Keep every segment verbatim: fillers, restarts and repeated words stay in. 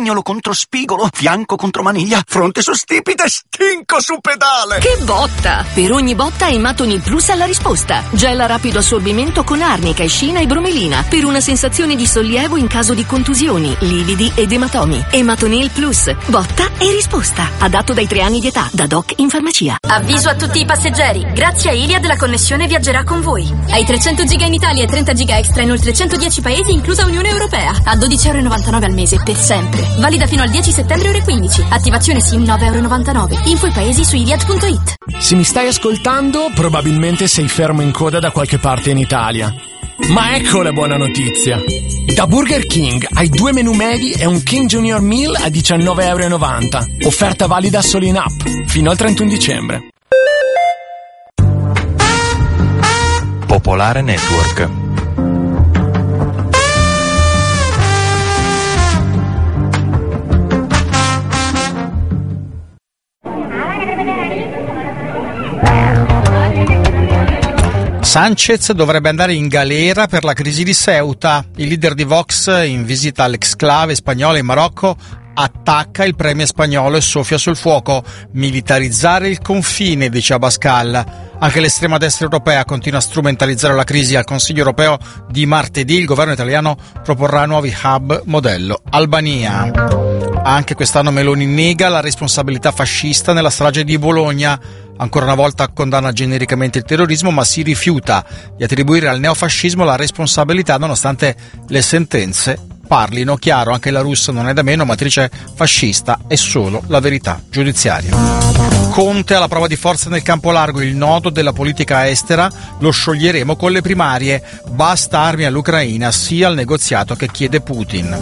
mignolo contro spigolo, fianco contro maniglia, fronte su stipite, stinco su pedale. Che botta! Per ogni botta Ematonil Plus ha la risposta. Gel a rapido assorbimento con arnica, escina e bromelina per una sensazione di sollievo in caso di contusioni, lividi ed ematomi. Ematonil Plus, botta e risposta. Adatto dai tre anni di età, da doc in farmacia. Avviso a tutti i passeggeri, grazie a Iliad la connessione viaggerà con voi. Hai trecento giga in Italia e trenta giga extra in oltre centodieci paesi, inclusa Unione Europea. A dodici virgola novantanove euro al mese per sempre. Valida fino al dieci settembre ore quindici. Attivazione SIM nove virgola novantanove euro. Info i paesi su iliad punto it. Se mi stai ascoltando, probabilmente sei fermo in coda da qualche parte in Italia. Ma ecco la buona notizia. Da Burger King hai due menù medi e un King Junior Meal a diciannove virgola novanta euro. Offerta valida solo in app fino al trentuno dicembre. Popolare Network. Sanchez dovrebbe andare in galera per la crisi di Ceuta. Il leader di Vox, in visita all'exclave spagnola in Marocco, attacca il premier spagnolo e soffia sul fuoco. Militarizzare il confine, dice Abascal. Anche l'estrema destra europea continua a strumentalizzare la crisi. Al Consiglio europeo di martedì il governo italiano proporrà nuovi hub modello Albania. Anche quest'anno Meloni nega la responsabilità fascista nella strage di Bologna. Ancora una volta condanna genericamente il terrorismo, ma si rifiuta di attribuire al neofascismo la responsabilità nonostante le sentenze parlino chiaro. Anche la Russia non è da meno matrice fascista, è solo la verità giudiziaria. Conte alla prova di forza nel campo largo, il nodo della politica estera lo scioglieremo con le primarie. Basta armi all'Ucraina, sia al negoziato che chiede Putin.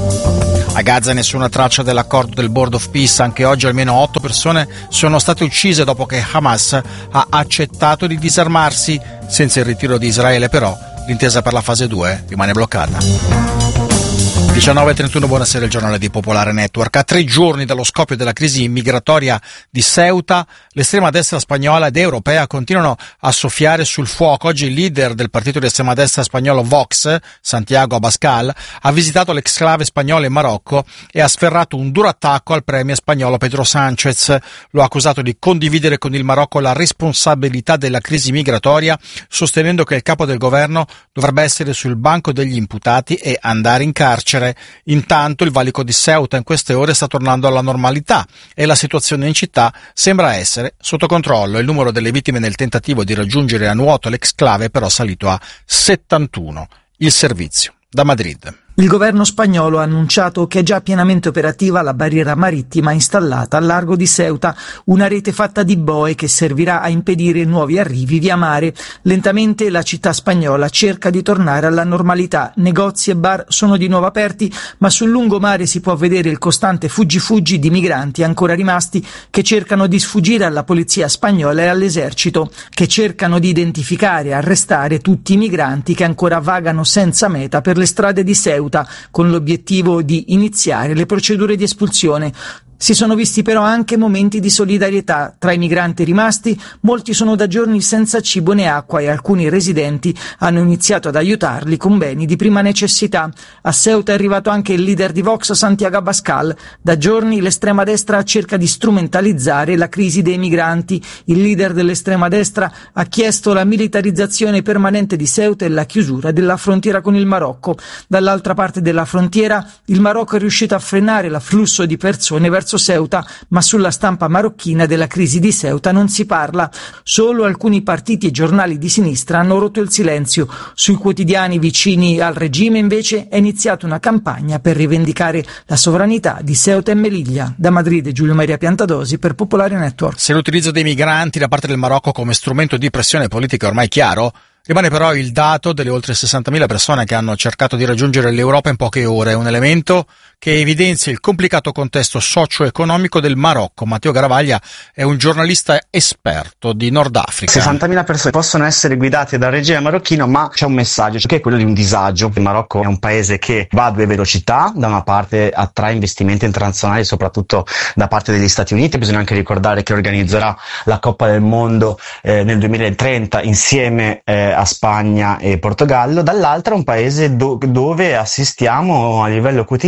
A Gaza nessuna traccia dell'accordo del Board of Peace. Anche oggi almeno otto persone sono state uccise dopo che Hamas ha accettato di disarmarsi. Senza il ritiro di Israele però l'intesa per la fase due rimane bloccata. diciannove e trentuno, buonasera, il giornale di Popolare Network. A tre giorni dallo scoppio della crisi migratoria di Ceuta, l'estrema destra spagnola ed europea continuano a soffiare sul fuoco. Oggi il leader del partito di estrema destra spagnolo Vox, Santiago Abascal, ha visitato l'exclave spagnola in Marocco e ha sferrato un duro attacco al premier spagnolo Pedro Sánchez. Lo ha accusato di condividere con il Marocco la responsabilità della crisi migratoria, sostenendo che il capo del governo dovrebbe essere sul banco degli imputati e andare in carcere. Intanto il valico di Ceuta in queste ore sta tornando alla normalità e la situazione in città sembra essere sotto controllo. Il numero delle vittime nel tentativo di raggiungere a nuoto l'exclave è però salito a settantuno. Il servizio da Madrid. Il governo spagnolo ha annunciato che è già pienamente operativa la barriera marittima installata al largo di Ceuta, una rete fatta di boe che servirà a impedire nuovi arrivi via mare. Lentamente la città spagnola cerca di tornare alla normalità. Negozi e bar sono di nuovo aperti, ma sul lungomare si può vedere il costante fuggi-fuggi di migranti ancora rimasti che cercano di sfuggire alla polizia spagnola e all'esercito, che cercano di identificare e arrestare tutti i migranti che ancora vagano senza meta per le strade di Ceuta, con l'obiettivo di iniziare le procedure di espulsione. Si sono visti però anche momenti di solidarietà. Tra i migranti rimasti, molti sono da giorni senza cibo né acqua e alcuni residenti hanno iniziato ad aiutarli con beni di prima necessità. A Ceuta è arrivato anche il leader di Vox, Santiago Abascal. Da giorni l'estrema destra cerca di strumentalizzare la crisi dei migranti. Il leader dell'estrema destra ha chiesto la militarizzazione permanente di Ceuta e la chiusura della frontiera con il Marocco. Dall'altra parte della frontiera, il Marocco è riuscito a frenare l'afflusso di persone verso Ceuta, ma sulla stampa marocchina della crisi di Ceuta non si parla. Solo alcuni partiti e giornali di sinistra hanno rotto il silenzio. Sui quotidiani vicini al regime invece è iniziata una campagna per rivendicare la sovranità di Ceuta e Melilla. Da Madrid, Giulio Maria Piantadosi per Popolare Network. Se l'utilizzo dei migranti da parte del Marocco come strumento di pressione politica è ormai chiaro, rimane però il dato delle oltre sessantamila persone che hanno cercato di raggiungere l'Europa in poche ore, un elemento che evidenzia il complicato contesto socio-economico del Marocco. Matteo Garavaglia è un giornalista esperto di Nord Africa. sessantamila persone possono essere guidate dal regime marocchino, ma c'è un messaggio che è quello di un disagio. Il Marocco è un paese che va a due velocità, da una parte attrae investimenti internazionali soprattutto da parte degli Stati Uniti, bisogna anche ricordare che organizzerà la Coppa del Mondo eh, nel duemilatrenta insieme eh, a Spagna e Portogallo. Dall'altra un paese do- dove assistiamo a livello quotidiano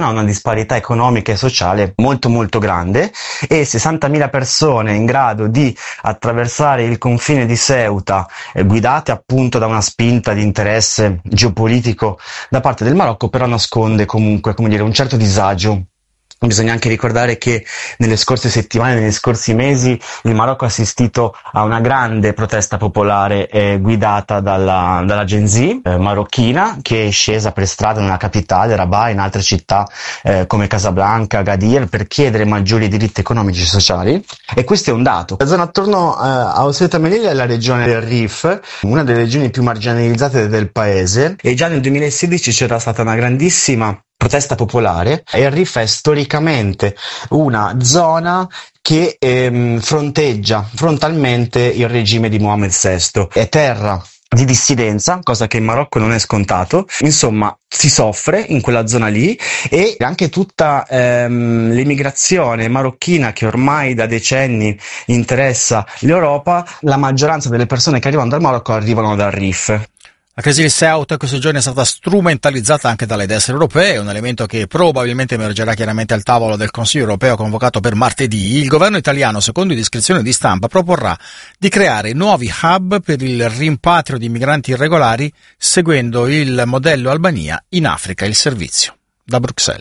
ha una disparità economica e sociale molto molto grande, e sessantamila persone in grado di attraversare il confine di Ceuta, eh, guidate appunto da una spinta di interesse geopolitico da parte del Marocco, però nasconde comunque, come dire, un certo disagio. Bisogna anche ricordare che nelle scorse settimane, negli scorsi mesi, il Marocco ha assistito a una grande protesta popolare eh, guidata dalla, dalla Gen Z eh, marocchina, che è scesa per strada nella capitale, Rabat, e in altre città eh, come Casablanca, Agadir, per chiedere maggiori diritti economici e sociali. E questo è un dato. La zona attorno eh, a Ceuta e Melilla è la regione del Rif, una delle regioni più marginalizzate del paese, e già nel duemilasedici c'era stata una grandissima protesta popolare, e il Rif è storicamente una zona che ehm, fronteggia frontalmente il regime di Mohammed sesto. È terra di dissidenza, cosa che in Marocco non è scontato. Insomma, si soffre in quella zona lì, e anche tutta ehm, l'immigrazione marocchina che ormai da decenni interessa l'Europa, la maggioranza delle persone che arrivano dal Marocco arrivano dal Rif. La crisi di Ceuta in questi giorni è stata strumentalizzata anche dalle destre europee, un elemento che probabilmente emergerà chiaramente al tavolo del Consiglio europeo convocato per martedì. Il governo italiano, secondo indiscrezioni di stampa, proporrà di creare nuovi hub per il rimpatrio di migranti irregolari, seguendo il modello Albania in Africa, il servizio. Da Bruxelles.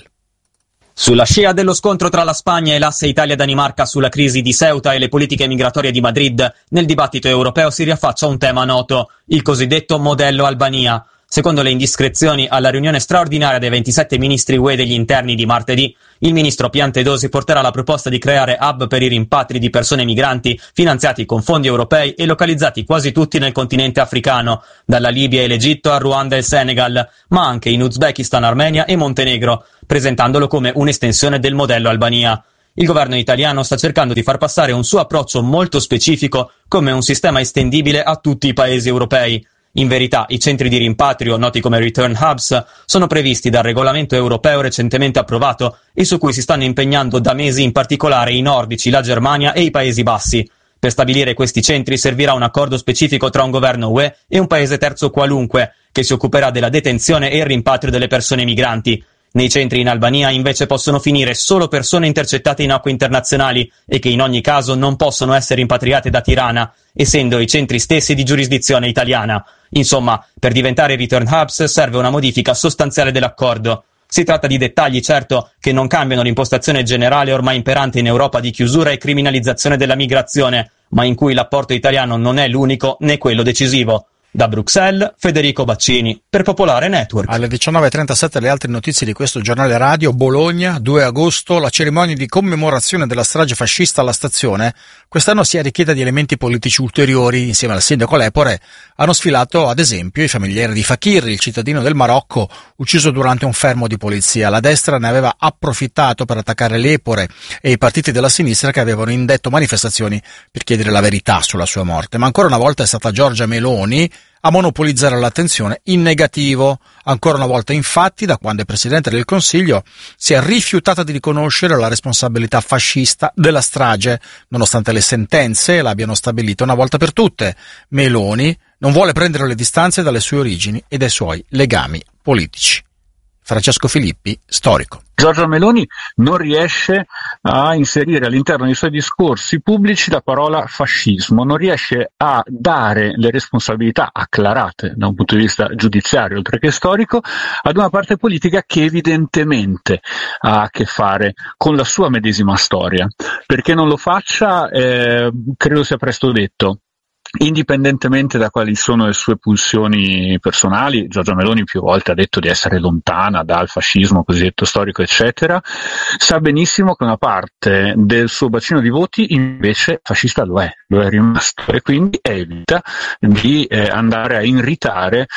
Sulla scia dello scontro tra la Spagna e l'asse Italia-Danimarca sulla crisi di Ceuta e le politiche migratorie di Madrid, nel dibattito europeo si riaffaccia un tema noto, il cosiddetto modello Albania. Secondo le indiscrezioni, alla riunione straordinaria dei ventisette ministri U E degli interni di martedì, il ministro Piantedosi porterà la proposta di creare hub per i rimpatri di persone migranti finanziati con fondi europei e localizzati quasi tutti nel continente africano, dalla Libia e l'Egitto a Ruanda e il Senegal, ma anche in Uzbekistan, Armenia e Montenegro, presentandolo come un'estensione del modello Albania. Il governo italiano sta cercando di far passare un suo approccio molto specifico come un sistema estendibile a tutti i paesi europei. In verità, i centri di rimpatrio, noti come Return Hubs, sono previsti dal regolamento europeo recentemente approvato e su cui si stanno impegnando da mesi in particolare i nordici, la Germania e i Paesi Bassi. Per stabilire questi centri servirà un accordo specifico tra un governo U E e un paese terzo qualunque, che si occuperà della detenzione e il rimpatrio delle persone migranti. Nei centri in Albania invece possono finire solo persone intercettate in acque internazionali e che in ogni caso non possono essere rimpatriate da Tirana, essendo i centri stessi di giurisdizione italiana. Insomma, per diventare Return Hubs serve una modifica sostanziale dell'accordo. Si tratta di dettagli, certo, che non cambiano l'impostazione generale ormai imperante in Europa di chiusura e criminalizzazione della migrazione, ma in cui l'apporto italiano non è l'unico né quello decisivo. Da Bruxelles, Federico Baccini, per Popolare Network. Alle diciannove e trentasette le altre notizie di questo giornale radio. Bologna, due agosto, la cerimonia di commemorazione della strage fascista alla stazione. Quest'anno si è arricchita di elementi politici ulteriori. Insieme al sindaco Lepore hanno sfilato, ad esempio, i familiari di Fakir, il cittadino del Marocco ucciso durante un fermo di polizia. La destra ne aveva approfittato per attaccare Lepore e i partiti della sinistra che avevano indetto manifestazioni per chiedere la verità sulla sua morte. Ma ancora una volta è stata Giorgia Meloni a monopolizzare l'attenzione in negativo. Ancora una volta, infatti, da quando è Presidente del Consiglio, si è rifiutata di riconoscere la responsabilità fascista della strage, nonostante le sentenze l'abbiano stabilito una volta per tutte. Meloni non vuole prendere le distanze dalle sue origini e dai suoi legami politici. Francesco Filippi, storico. Giorgia Meloni non riesce a inserire all'interno dei suoi discorsi pubblici la parola fascismo, non riesce a dare le responsabilità acclarate da un punto di vista giudiziario oltre che storico ad una parte politica che evidentemente ha a che fare con la sua medesima storia. Perché non lo faccia, eh, credo sia presto detto. Indipendentemente da quali sono le sue pulsioni personali, Giorgia Meloni più volte ha detto di essere lontana dal fascismo cosiddetto storico, eccetera, sa benissimo che una parte del suo bacino di voti invece fascista lo è, lo è rimasto, e quindi evita di eh, andare a irritare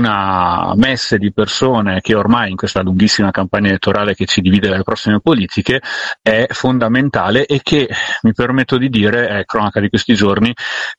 una messe di persone che ormai in questa lunghissima campagna elettorale che ci divide dalle prossime politiche è fondamentale e che, mi permetto di dire, è cronaca di questi giorni, Giorgia Meloni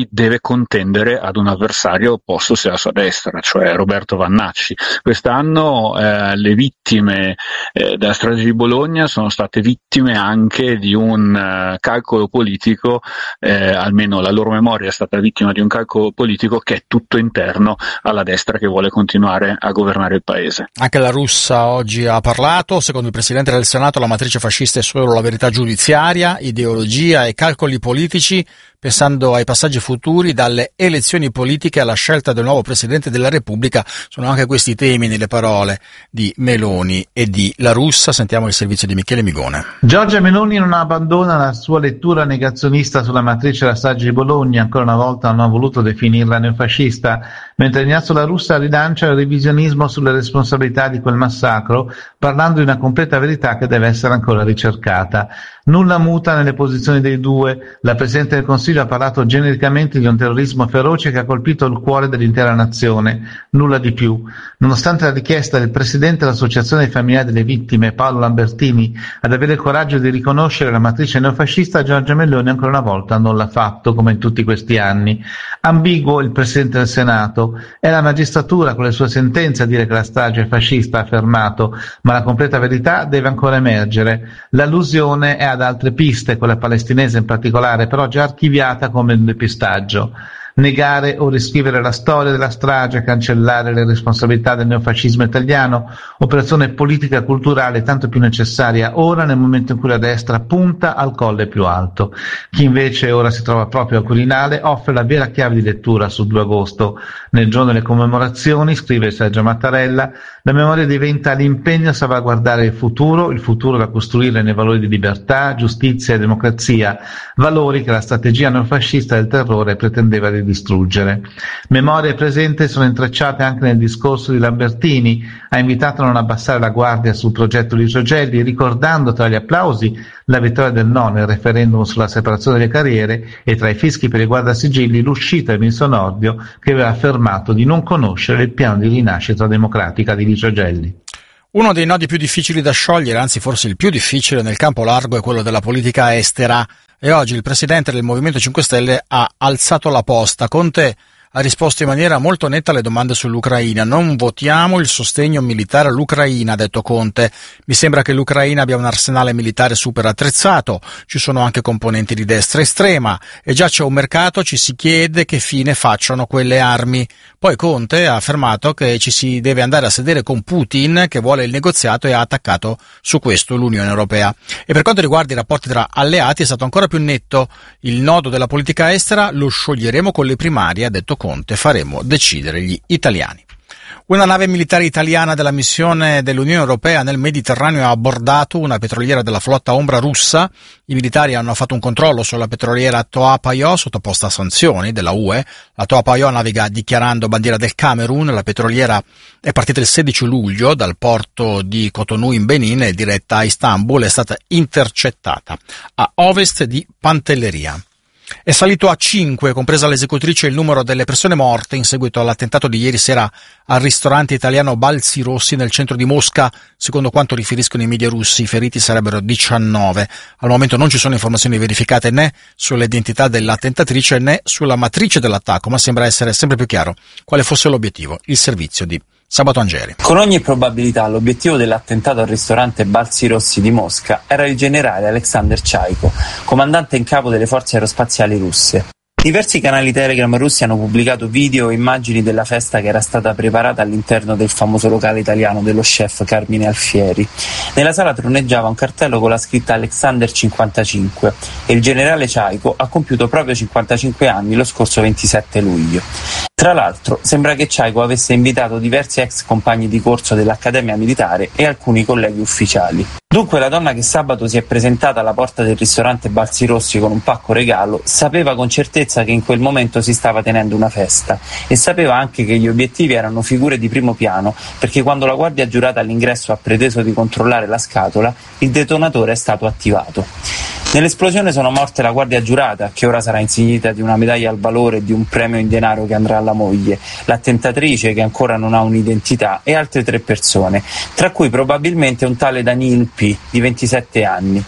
Meloni deve contendere ad un avversario opposto sia a sua destra, cioè Roberto Vannacci. Quest'anno eh, le vittime eh, della strage di Bologna sono state vittime anche di un uh, calcolo politico, eh, almeno la loro memoria è stata vittima di un calcolo politico che è tutto interno alla destra che vuole continuare a governare il paese. Anche la Russa oggi ha parlato. Secondo il Presidente del Senato la matrice fascista è solo la verità giudiziaria, ideologia e calcoli politici, pensando ai passaggi futuri dalle elezioni politiche alla scelta del nuovo Presidente della Repubblica. Sono anche questi temi nelle parole di Meloni e di La Russa. Sentiamo il servizio di Michele Migone. Giorgia Meloni non abbandona la sua lettura negazionista sulla matrice della strage di Bologna, ancora una volta non ha voluto definirla neofascista, mentre Ignazio La Russa rilancia il revisionismo sulle responsabilità di quel massacro, parlando di una completa verità che deve essere ancora ricercata. Nulla muta nelle posizioni dei due. La Presidente del Consiglio ha parlato genericamente di un terrorismo feroce che ha colpito il cuore dell'intera nazione, nulla di più. Nonostante la richiesta del Presidente dell'Associazione dei Familiari delle Vittime, Paolo Lambertini, ad avere il coraggio di riconoscere la matrice neofascista, Giorgia Meloni ancora una volta non l'ha fatto, come in tutti questi anni. Ambiguo il Presidente del Senato. È la magistratura con le sue sentenze a dire che la strage è fascista, ha affermato, ma la completa verità deve ancora emergere. L'allusione è ad altre piste, quella palestinese in particolare, però già archiviata come un depistaggio. Negare o riscrivere la storia della strage, cancellare le responsabilità del neofascismo italiano, operazione politica e culturale tanto più necessaria ora nel momento in cui la destra punta al colle più alto. Chi invece ora si trova proprio al Quirinale offre la vera chiave di lettura sul due agosto. Nel giorno delle commemorazioni, scrive Sergio Mattarella, la memoria diventa l'impegno a salvaguardare il futuro, il futuro da costruire nei valori di libertà, giustizia e democrazia, valori che la strategia neofascista del terrore pretendeva di distruggere. Memoria e presente sono intrecciate anche nel discorso di Lambertini. Ha invitato a non abbassare la guardia sul progetto Licio Gelli, ricordando tra gli applausi la vittoria del no nel referendum sulla separazione delle carriere e tra i fischi per i guardasigilli l'uscita di Vinson Nordio, che aveva affermato di non conoscere il piano di rinascita democratica di Licio Gelli. Uno dei nodi più difficili da sciogliere, anzi forse il più difficile nel campo largo, è quello della politica estera. E oggi il presidente del Movimento cinque Stelle ha alzato la posta. Conte ha risposto in maniera molto netta alle domande sull'Ucraina. Non votiamo il sostegno militare all'Ucraina, ha detto Conte. Mi sembra che l'Ucraina abbia un arsenale militare super attrezzato, ci sono anche componenti di destra estrema e già c'è un mercato, ci si chiede che fine facciano quelle armi. Poi Conte ha affermato che ci si deve andare a sedere con Putin, che vuole il negoziato, e ha attaccato su questo l'Unione Europea. E per quanto riguarda i rapporti tra alleati è stato ancora più netto. Il nodo della politica estera lo scioglieremo con le primarie, ha detto Conte, faremo decidere gli italiani. Una nave militare italiana della missione dell'Unione Europea nel Mediterraneo ha abbordato una petroliera della flotta ombra russa. I militari hanno fatto un controllo sulla petroliera Toa Payoh, sottoposta a sanzioni della U E. La Toa Payoh naviga dichiarando bandiera del Camerun. La petroliera è partita il sedici luglio dal porto di Cotonou in Benin e diretta a Istanbul. È stata intercettata a ovest di Pantelleria. È salito a cinque, compresa l'esecutrice, il numero delle persone morte in seguito all'attentato di ieri sera al ristorante italiano Balzi Rossi nel centro di Mosca. Secondo quanto riferiscono i media russi, i feriti sarebbero diciannove. Al momento non ci sono informazioni verificate né sull'identità dell'attentatrice né sulla matrice dell'attacco, ma sembra essere sempre più chiaro quale fosse l'obiettivo, il servizio di Sabato Angeri. Con ogni probabilità l'obiettivo dell'attentato al ristorante Balzi Rossi di Mosca era il generale Alexander Chaiko, comandante in capo delle forze aerospaziali russe. Diversi canali Telegram russi hanno pubblicato video e immagini della festa che era stata preparata all'interno del famoso locale italiano dello chef Carmine Alfieri. Nella sala troneggiava un cartello con la scritta Alexander cinquantacinque e il generale Chaiko ha compiuto proprio cinquantacinque anni lo scorso ventisette luglio. Tra l'altro, sembra che Chaiko avesse invitato diversi ex compagni di corso dell'Accademia Militare e alcuni colleghi ufficiali. Dunque la donna che sabato si è presentata alla porta del ristorante Balzi Rossi con un pacco regalo sapeva con certezza che in quel momento si stava tenendo una festa e sapeva anche che gli obiettivi erano figure di primo piano, perché quando la guardia giurata all'ingresso ha preteso di controllare la scatola, il detonatore è stato attivato. Nell'esplosione sono morte la guardia giurata, che ora sarà insignita di una medaglia al valore e di un premio in denaro che andrà alla moglie, l'attentatrice, che ancora non ha un'identità, e altre tre persone, tra cui probabilmente un tale Daniil P, di ventisette anni.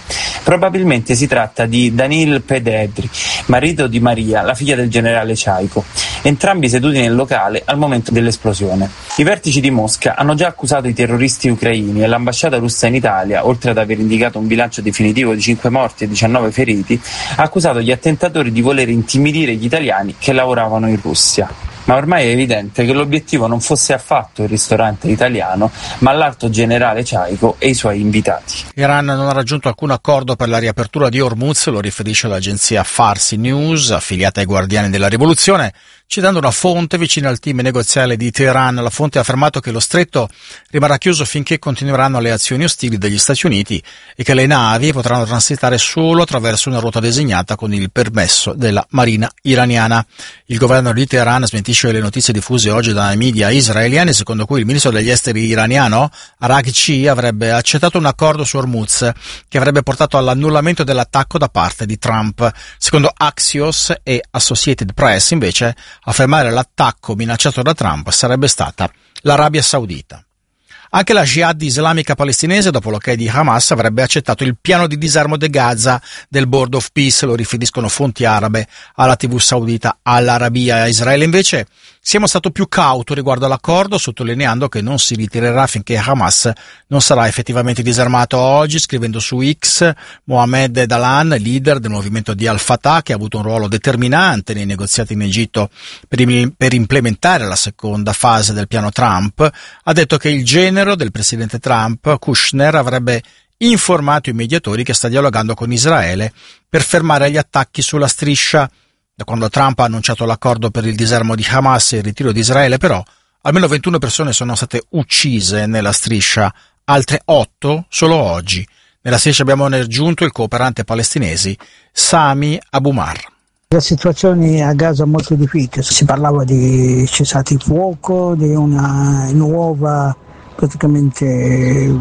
Probabilmente si tratta di Danil Pededri, marito di Maria, la figlia del generale Ciaiko, entrambi seduti nel locale al momento dell'esplosione. I vertici di Mosca hanno già accusato i terroristi ucraini e l'ambasciata russa in Italia, oltre ad aver indicato un bilancio definitivo di cinque morti e diciannove feriti, ha accusato gli attentatori di voler intimidire gli italiani che lavoravano in Russia. Ma ormai è evidente che l'obiettivo non fosse affatto il ristorante italiano, ma l'alto generale Ciaiko e i suoi invitati. Iran non ha raggiunto alcun accordo per la riapertura di Hormuz, lo riferisce l'agenzia Farsi News, affiliata ai Guardiani della Rivoluzione, citando una fonte vicina al team negoziale di Teheran. La fonte ha affermato che lo stretto rimarrà chiuso finché continueranno le azioni ostili degli Stati Uniti e che le navi potranno transitare solo attraverso una rotta designata con il permesso della marina iraniana. Il governo di Teheran smentisce le notizie diffuse oggi dai media israeliani, secondo cui il ministro degli esteri iraniano Araghchi avrebbe accettato un accordo su Hormuz che avrebbe portato all'annullamento dell'attacco da parte di Trump. Secondo Axios e Associated Press, invece, affermare l'attacco minacciato da Trump sarebbe stata l'Arabia Saudita. Anche la Jihad islamica palestinese, dopo l'ok di Hamas, avrebbe accettato il piano di disarmo di Gaza del Board of Peace, lo riferiscono fonti arabe alla tivù saudita Al Arabiya. Israele invece siamo stato più cauto riguardo all'accordo, sottolineando che non si ritirerà finché Hamas non sarà effettivamente disarmato. Oggi, scrivendo su X, Mohamed Dalan, leader del movimento di Al-Fatah, che ha avuto un ruolo determinante nei negoziati in Egitto per, im- per implementare la seconda fase del piano Trump, ha detto che il genero del presidente Trump, Kushner, avrebbe informato i mediatori che sta dialogando con Israele per fermare gli attacchi sulla striscia. Da quando Trump ha annunciato l'accordo per il disarmo di Hamas e il ritiro di Israele, però, almeno ventuno persone sono state uccise nella striscia, altre otto solo oggi. Nella striscia abbiamo raggiunto il cooperante palestinese Sami Abu Mar. La situazione a Gaza è molto difficile, si parlava di cessate il fuoco, di una nuova praticamente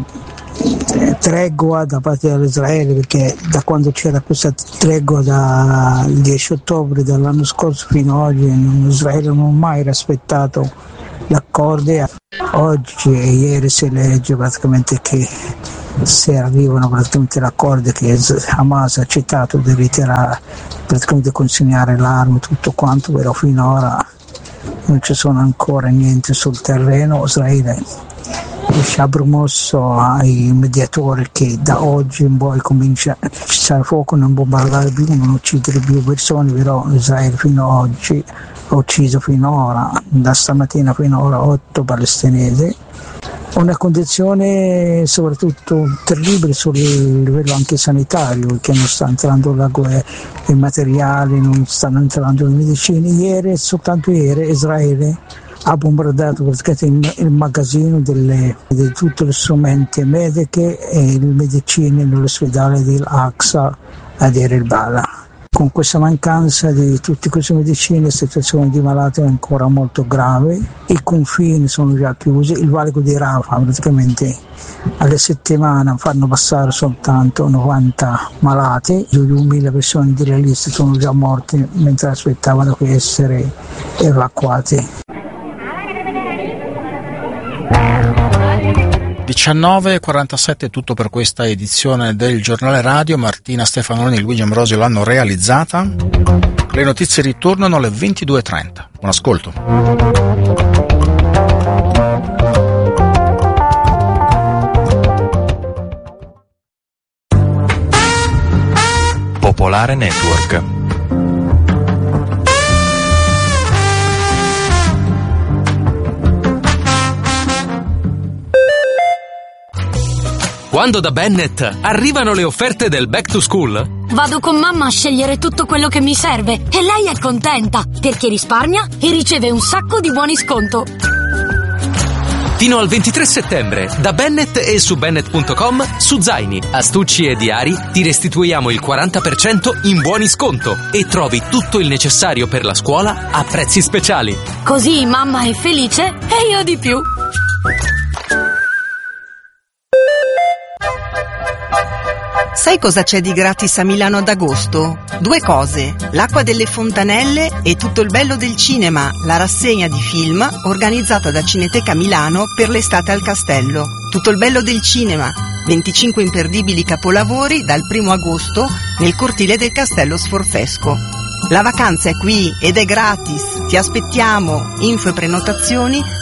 tregua da parte dell'Israele, perché da quando c'era questa tregua dal dieci ottobre dell'anno scorso fino ad oggi Israele non ha mai rispettato l'accordo. Oggi e ieri si legge praticamente che se arrivano praticamente l'accordo che Hamas ha accettato di ritirare, praticamente consegnare l'arma, tutto quanto, però finora non ci sono ancora niente sul terreno. Israele ha promosso ai mediatori che da oggi in poi comincia a cessare fuoco, non bombardare più, non uccidere più persone, però Israele fino ad oggi ha ucciso finora, da stamattina fino a ora, otto palestinesi. Una condizione soprattutto terribile sul livello anche sanitario, perché non sta entrando la guerra, i materiali, non stanno entrando le medicine. Ieri, soltanto ieri, Israele ha bombardato praticamente il magazzino delle, di tutti gli strumenti medici e le medicine nell'ospedale di Al-Aqsa a Deir el-Bala. Con questa mancanza di tutte queste medicine la situazione di malati è ancora molto grave, i confini sono già chiusi, il valico di Rafah praticamente alle settimane fanno passare soltanto novanta malati, duemila persone di realiste sono già morti mentre aspettavano di essere evacuati. diciannove e quarantasette è tutto per questa edizione del Giornale Radio. Martina Stefanoni e Luigi Ambrosio l'hanno realizzata. Le notizie ritornano alle ventidue e trenta. Buon ascolto. Popolare Network. Quando da Bennett arrivano le offerte del Back to School, vado con mamma a scegliere tutto quello che mi serve e lei è contenta perché risparmia e riceve un sacco di buoni sconto. Fino al ventitré settembre, da Bennett e su Bennett punto com, su zaini, astucci e diari ti restituiamo il quaranta per cento in buoni sconto e trovi tutto il necessario per la scuola a prezzi speciali. Così mamma è felice e io di più. Sai cosa c'è di gratis a Milano ad agosto? Due cose, l'acqua delle fontanelle e tutto il bello del cinema, la rassegna di film organizzata da Cineteca Milano per l'estate al Castello. Tutto il bello del cinema, venticinque imperdibili capolavori dal primo agosto nel cortile del Castello Sforzesco. La vacanza è qui ed è gratis. Ti aspettiamo. Info e prenotazioni